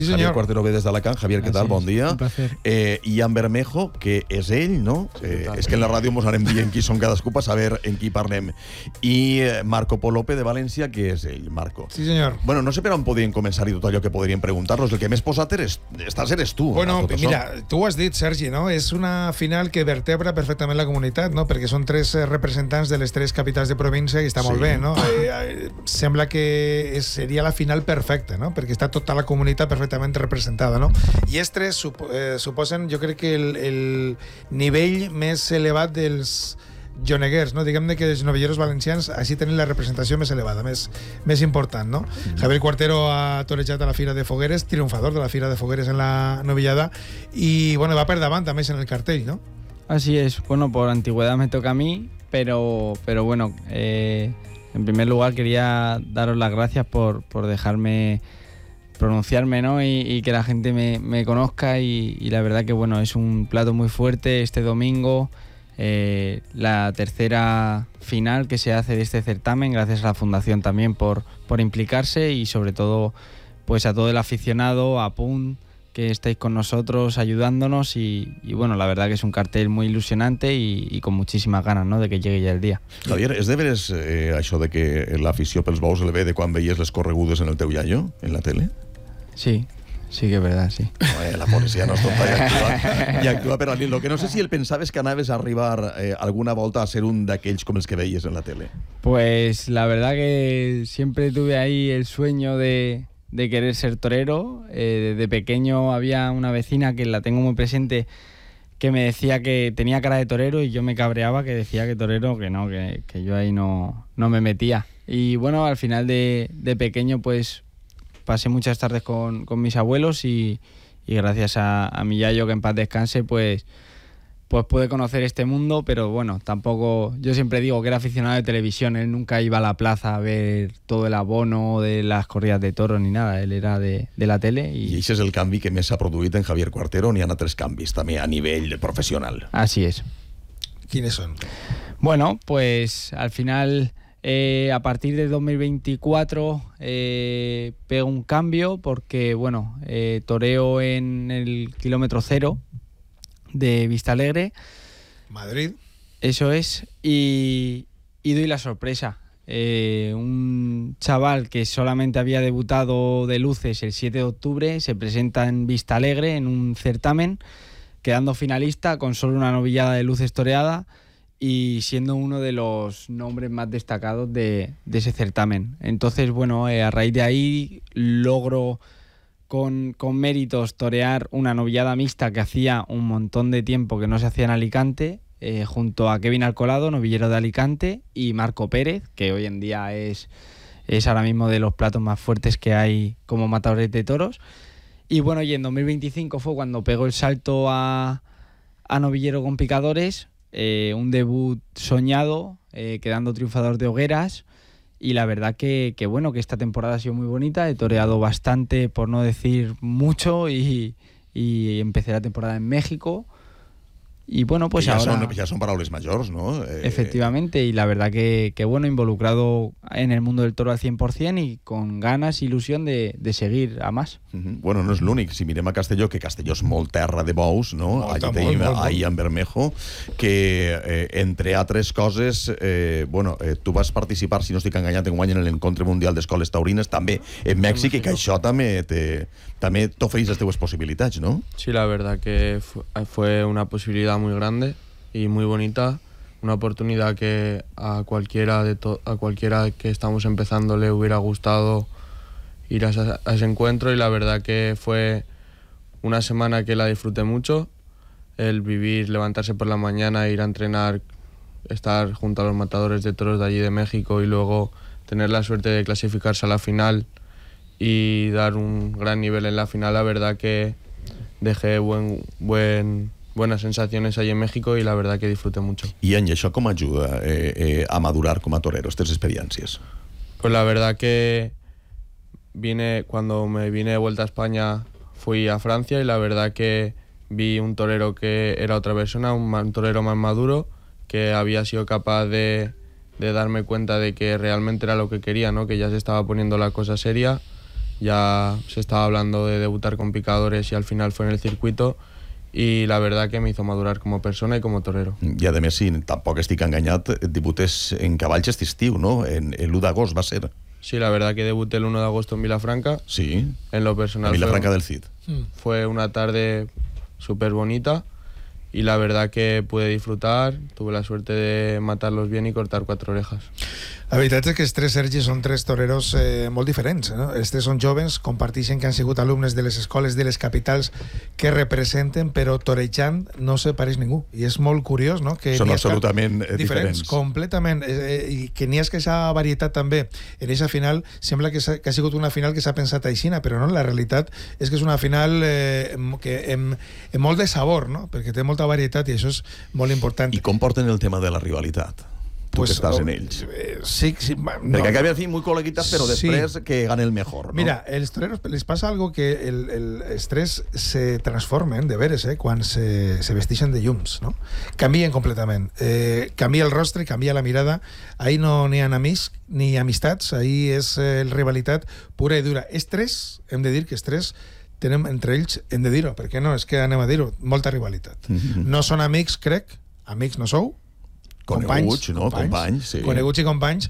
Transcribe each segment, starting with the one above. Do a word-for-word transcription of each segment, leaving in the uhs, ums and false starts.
Sí, Javier Cuartero ve des d'Alacant. Javier, què tal? Bon dia. Un placer. Eh, Ian Bermejo, que és ell, no? Eh, és que en la ràdio mos anem dient qui són cadascú per saber en qui parlem. I Marco Polope de València, que és ell, Marco. Sí, senyor. Bueno, no sé per on podien començar i tot allò que podrien preguntar-los. El que més posat eres, estàs eres tu. Bueno, mira, tu ho has dit, Sergi, no? És una final que vertebra perfectament la comunitat, no? Perquè són tres representants de les tres capitals de província i està Sí. molt bé, no? Eh, eh, sembla que és, seria la final perfecta, no? Perquè està tota la comunitat perfectament representada, no? I els tres supo, eh, suposen, jo crec que el, el nivell més elevat dels joneguers, no? Diguem-ne que els novilleros valencians així tenen la representació més elevada, més, més important, no? Mm. Javier Cuartero ha torejat a la Fira de Fogueres, triomfador de la Fira de Fogueres en la novillada, y bueno, va per davant també en el cartell, ¿no? Así es, bueno, por antigüedad me toca a mí, pero, pero bueno, eh, en primer lugar quería daros las gracias por, por dejarme pronunciarme, ¿no? Y, y que la gente me, me conozca y, y la verdad que bueno, es un plato muy fuerte este domingo, eh, la tercera final que se hace de este certamen, gracias a la Fundación también por, por implicarse y sobre todo pues a todo el aficionado, a P U N, que estáis con nosotros ayudándonos y, y bueno, la verdad que es un cartel muy ilusionante y, y con muchísimas ganas, ¿no?, de que llegue ya el día. Javier, és de veres eh, això de que l'afició pels bous el ve de quan veies les corregudes en el teu iaio, en la tele? Sí, sí que es verdad, sí. Eh, la policia no es tonta i actua, i actua per al lo que no sé si el pensaves que anaves a arribar eh, alguna volta a ser un d'aquells com els que veies en la tele. Pues la verdad que siempre tuve ahí el sueño de, de querer ser torero. Eh, desde pequeño había una vecina que la tengo muy presente que me decía que tenía cara de torero y yo me cabreaba que decía que torero, que no, que, que yo ahí no, no me metía. Y bueno, al final de, de pequeño pues pasé muchas tardes con, con mis abuelos y, y gracias a, a mi yayo, que en paz descanse, pues, pues pude conocer este mundo, pero bueno, tampoco, yo siempre digo que era aficionado de televisión, él nunca iba a la plaza a ver todo el abono de las corridas de toros ni nada, él era de, de la tele. I això és el canvi que més s'ha produït en Javier Cuartero, n'hi ha altres canvis també a nivell professional. Así es. ¿Quiénes son? Bueno, pues al final... Eh, a partir de dos mil veinticuatro eh, pego un cambio porque, bueno, eh, toreo en el kilómetro cero de Vistalegre. Madrid. Eso es. Y, y doy la sorpresa. Eh, un chaval que solamente había debutado de luces el siete de octubre se presenta en Vistalegre en un certamen, quedando finalista con solo una novillada de luces toreada y siendo uno de los nombres más destacados de, de ese certamen. Entonces, bueno, eh, a raíz de ahí logro con, con méritos torear una novillada mixta que hacía un montón de tiempo que no se hacía en Alicante, eh, junto a Kevin Alcolado, novillero de Alicante, y Marco Pérez, que hoy en día es, es ahora mismo de los platos más fuertes que hay como matadores de toros. Y bueno, y en dos mil veinticinco fue cuando pegó el salto a, a novillero con picadores. Eh, un debut soñado, eh, quedando triunfador de hogueras, y la verdad que, que bueno, que esta temporada ha sido muy bonita, he toreado bastante, por no decir mucho, y, y empecé la temporada en México. Y bueno, pues ja ahora... Son, ja són paraules majors, ¿no? Eh, Efectivamente, y la verdad que, que bueno, involucrado en el mundo del toro al cien por ciento y con ganas, ilusión de, de seguir a más. Uh-huh. Bueno, no és l'únic. Si mirem a Castelló, que Castelló és molt terra de bous, no? Molta, Allí tenim molt, molt, a Ian Bermejo, que, eh, entre altres coses, eh, bueno, eh, tu vas participar, si no estic enganyat, enguany en l'encontre mundial d'escoles taurines, també en Mèxic, i que això també te, també t'oferís les teves possibilitats, no? Sí, la verdad que fue una posibilidad muy grande y muy bonita, una oportunidad que a cualquiera de to a cualquiera que estamos empezando le hubiera gustado ir a ese, a ese encuentro, y la verdad que fue una semana que la disfruté mucho, el vivir, levantarse por la mañana, ir a entrenar, estar junto a los matadores de toros de allí de México y luego tener la suerte de clasificarse a la final y dar un gran nivel en la final. La verdad que dejé buen, buen, buenas sensaciones allí en México y la verdad que disfruté mucho. I en això com ajuda eh, eh, a madurar com a torero, estas experiencias? Pues la verdad que vine, cuando me vine de vuelta a España fui a Francia y la verdad que vi un torero que era otra persona, un, un torero más maduro, que había sido capaz de, de darme cuenta de que realmente era lo que quería, ¿no? Que ya se estaba poniendo la cosa seria, ya se estaba hablando de debutar con picadores y al final fue en el circuito, i la verdad que me hizo madurar como persona y como torero. I a més, si tampoc estic enganyat, debutes en cavalls este estiu, no? En l'u d'agost va ser. Sí, la verdad que debuté el uno de agosto en Vilafranca. Sí, En lo personal en Vilafranca fue, del Cid. fue una tarde súper bonita y la verdad que pude disfrutar, tuve la suerte de matarlos bien y cortar cuatro orejas. La veritat és que els tres, Sergi, són tres toreros eh, molt diferents. No? Els tres són joves, comparteixen que han sigut alumnes de les escoles de les capitals que representen, però torejant no se pareix ningú. I és molt curiós, no? Que Són n'hi ha absolutament diferents. diferents. Completament. Eh, I que n'hi ha aquesta varietat també. En aquesta final sembla que, que ha sigut una final que s'ha pensat aixina, però no, la realitat és que és una final eh, que amb, amb molt de sabor, no? Perquè té molta varietat i això és molt important. I com porten el tema de la rivalitat? Tu Pues, que estàs oh, en ells. eh, sí, sí, no. Perquè acabi al fi muy col·leguitas, però Sí. després que gane el mejor, ¿no? Mira, els toreros les passa algo que el, el, els tres se transformen, de veres, eh, quan se, se vestixen de llums, no? Canvien completament. Eh, canvia el rostre, canvia la mirada. Ahí no n'hi ha amics ni amistats, ahí és eh, rivalitat pura i dura. Els tres, hem de dir que els tres tenen entre ells, hem de dir-ho, perquè no, és que anem a dir-ho, molta rivalitat. Mhm. No són amics, crec, amics no sou, Coneguts, no? Companys, sí. coneguts i companys,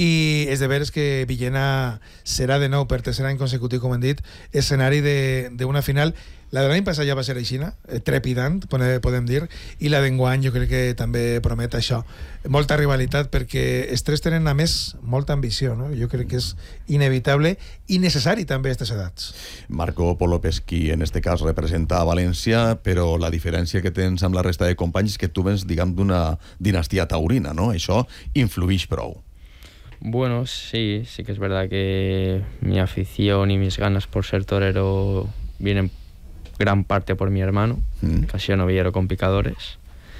i és de veres que Villena serà de nou per tercer any consecutiu, com hem dit, escenari d'una final. La de l'any passat ja va ser aixina, trepidant, podem dir, i la d'enguany jo crec que també promet això. Molta rivalitat, perquè els tres tenen, a més, molta ambició, no? Jo crec que és inevitable i necessari també a aquestes edats. Marco Polopeschi, en este cas, representa a València, però la diferència que tens amb la resta de companys és que tu vens, diguem, d'una dinastia taurina, ¿no? Això influeix prou. Bueno, sí, sí que es verdad que mi afición y mis ganas por ser torero vienen gran parte por mi hermano, Mm. que ha sido novillero con picadores.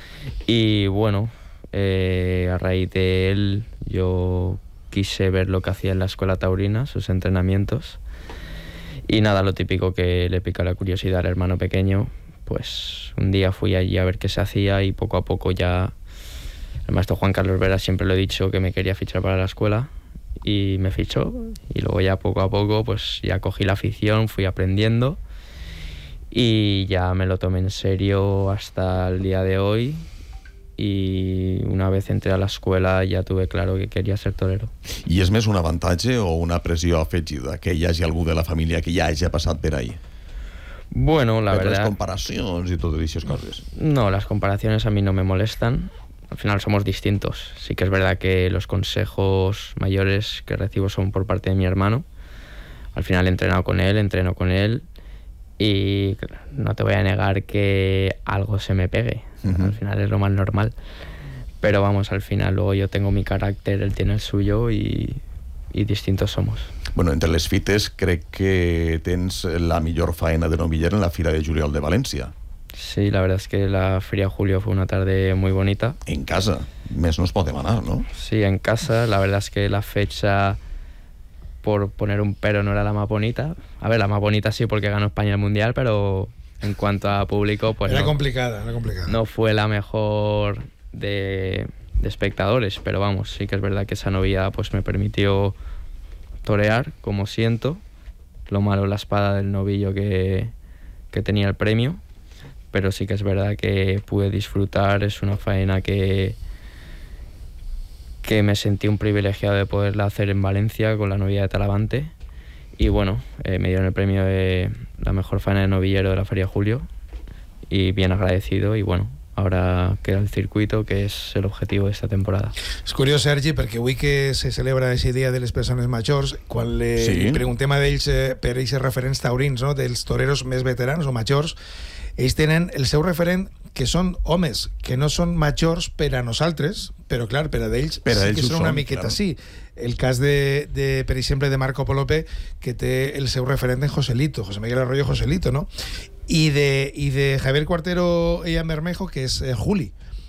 Y bueno, eh, a raíz de él yo quise ver lo que hacía en la escuela taurina, sus entrenamientos. Y nada, lo típico que le pica la curiosidad al hermano pequeño, pues un día fui allí a ver qué se hacía y poco a poco ya... El maestro Juan Carlos Vera siempre lo he dicho que me quería fichar para la escuela y me fichó, y luego ya poco a poco pues ya cogí la afición, fui aprendiendo y ya me lo tomé en serio hasta el día de hoy, y una vez entré a la escuela ya tuve claro que quería ser torero. I és més un avantatge o una pressió afegida que hi hagi algú de la família que ja hagi passat per ahí? Bueno, la per les verdad... comparacions i totes aquestes coses. No, las comparaciones a mí no me molestan. Al final somos distintos. Sí que es verdad que los consejos mayores que recibo son por parte de mi hermano. Al final he entrenado con él, entreno con él, y no te voy a negar que algo se me pegue. Uh-huh. Al final es lo más normal. Pero vamos, al final luego yo tengo mi carácter, él tiene el suyo y, y distintos somos. Bueno, entre les fites crec que tens la millor faena de noviller en la Fira de Juliol de València. Sí, la verdad es que la Feria Julio fue una tarde muy bonita. En casa, més no es pot demanar, no? Sí, en casa. La verdad es que la fecha, por poner un pero, no era la más bonita. A ver, la más bonita sí porque ganó España el Mundial, pero en cuanto a público, pues Era no, complicada, era complicada. no fue la mejor de, de espectadores, pero vamos, sí que es verdad que esa novia pues me permitió torear, como siento. Lo malo, la espada del novillo que, que tenía el premio. Pero sí que es verdad que pude disfrutar, es una faena que, que me sentí un privilegiado de poderla hacer en Valencia con la novia de Talavante, y bueno, eh, me dieron el premio de la mejor faena de novillero de la Feria Julio, y bien agradecido, y bueno, ahora queda el circuito, que és el objetivo de esta temporada. És curiós, Sergi, perquè avui que se celebra aquest dia de les persones majors, quan le Sí. preguntem a ells eh, per aquests referents taurins, no?, dels toreros més veterans o majors, ells tenen el seu referent, que són homes que no són majors per a nosaltres, però clar, per a d'ells Per a sí ells que ho són una són, miqueta clar. sí. El cas de, de, per exemple, de Marco Polope, que té el seu referent en Joselito, José Miguel Arroyo Joselito, no? I de, i de Javier Cuartero i Bermejo, que és eh, Juli.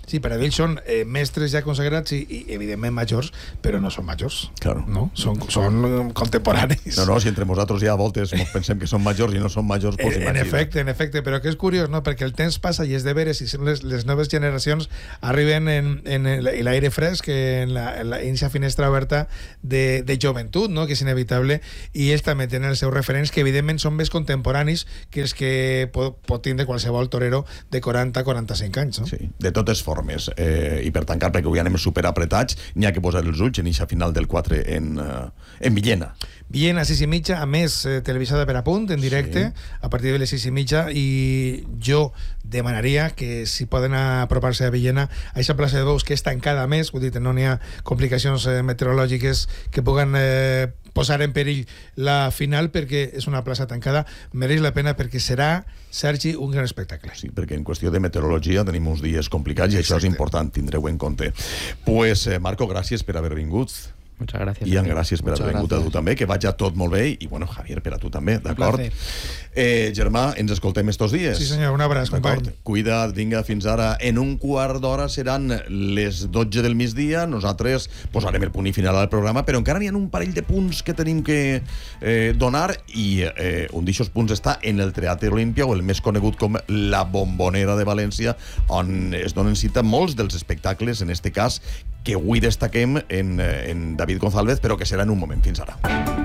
Sí, per a ells són eh, mestres ja consagrats i, i, evidentment, majors, però no són majors. Claro. No? Són, són contemporanis. No, no, si entre nosaltres ja a voltes mos pensem que són majors i no són majors, pues En efecte, en efecte, però que és curiós, no? Perquè el temps passa i és de veres i les, les noves generacions arriben en, en l'aire fresc, en la, en la inicia finestra oberta de, de joventut, no? Que és inevitable, i ells també tenen els seus referents que evidentment són més contemporanis que els que pot, pot tindre qualsevol torero de quaranta a quaranta-cinc anys, no? Sí, de totes formes. Eh, I per tancar, perquè avui anem superapretats, n'hi ha que posar els ulls en eixa final del quatre en, uh, en Villena. Villena a sis i mitja, a més eh, televisada per a punt, en directe, sí. A partir de les sis i mitja, i jo demanaria que si poden apropar-se a Villena, a aquesta plaça de bous que és tancada a més, vull dir, no n'hi ha complicacions eh, meteorològiques que puguen eh, posar en perill la final, perquè és una plaça tancada, mereix la pena perquè serà, Sergi, un gran espectacle. Sí, perquè en qüestió de meteorologia tenim uns dies complicats i Exacte. Això és important, tindreu en compte. Pues, eh, Marco, gràcies per haver vingut. Muchas gracias. Ian, gràcies per Muchas haver vingut a gracias. tu també, que vaig a tot molt bé, i bueno, Javier, per a tu també, d'acord? placer. Eh, germà, ens escoltem estos dies. Sí, senyor, un abraç, D'acord. company. Cuida't, vinga, fins ara. En un quart d'hora seran les dotze del migdia, nosaltres posarem el punt i final al programa, però encara n'hi ha un parell de punts que tenim que eh, donar, i eh, un d'aixòs punts està en el Teatre Olímpia, o el més conegut com la Bombonera de València, on es donen cita molts dels espectacles, en este cas, que avui destaquem en, en David González, però que serà en un moment. Fins ara.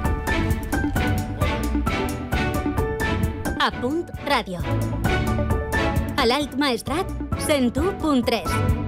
A punt ràdio. A l'Alt Maestrat, cent u punt tres.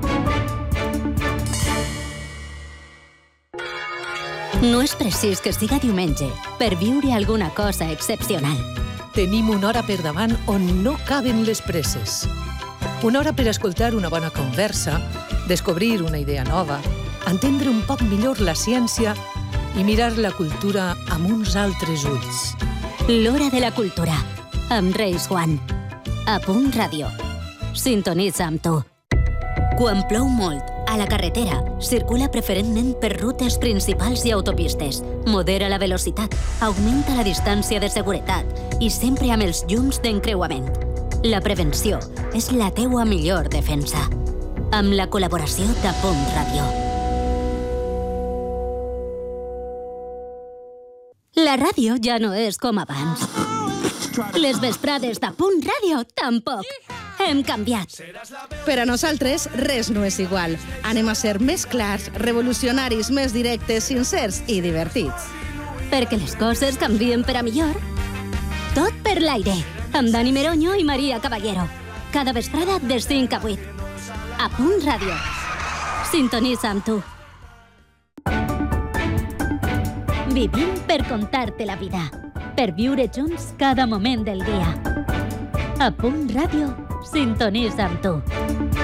No és precís que siga diumenge per viure alguna cosa excepcional. Tenim una hora per davant on no caben les presses. Una hora per escoltar una bona conversa, descobrir una idea nova, entendre un poc millor la ciència i mirar la cultura amb uns altres ulls. L'Hora de la Cultura, amb Reis Juan. A punt ràdio. Sintonitza amb tu. Quan plou molt, a la carretera, circula preferentment per rutes principals i autopistes. Modera la velocitat, augmenta la distància de seguretat i sempre amb els llums d'encreuament. La prevenció és la teua millor defensa. Amb la col·laboració de Punt Ràdio. La ràdio ja no és com abans. Les vesprades de Punt Ràdio tampoc. Hem canviat. Per a nosaltres, res no és igual. Anem a ser més clars, revolucionaris, més directes, sincers i divertits. Perquè les coses canvien per a millor. Tot per l'aire, amb Dani Meroño i Maria Caballero. Cada vesprada de cinc a vuit. A Punt Ràdio. Sintonitza amb tu. Vivim per contar-te la vida. Per viure junts cada moment del dia. A Punt Ràdio. Sintonitza amb tu.